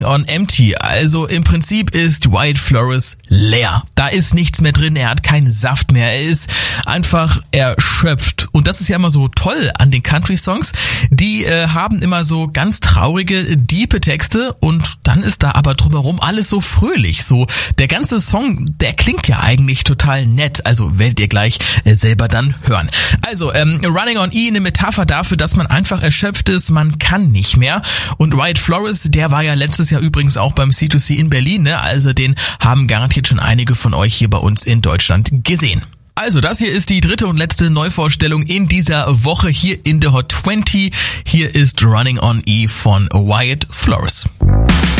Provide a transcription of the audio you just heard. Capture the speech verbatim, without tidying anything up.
On Empty, also im Prinzip ist Wyatt Flores leer. Da ist nichts mehr drin, er hat keinen Saft mehr, er ist einfach erschöpft. Und das ist ja immer so toll an den Country-Songs, die äh, haben immer so ganz traurige, diepe Texte und dann ist da aber drumherum alles so fröhlich. So der ganze Song, der klingt ja eigentlich total nett, also werdet ihr gleich äh, selber dann hören. Also ähm, Running on E, eine Metapher dafür, dass man einfach erschöpft ist, man kann nicht mehr. Und Wyatt Flores, der war ja letztes ja übrigens auch beim C zwei C in Berlin, ne? Also den haben garantiert schon einige von euch hier bei uns in Deutschland gesehen. Also das hier ist die dritte und letzte Neuvorstellung in dieser Woche hier in der Hot zwanzig. Hier ist Running on E von Wyatt Flores.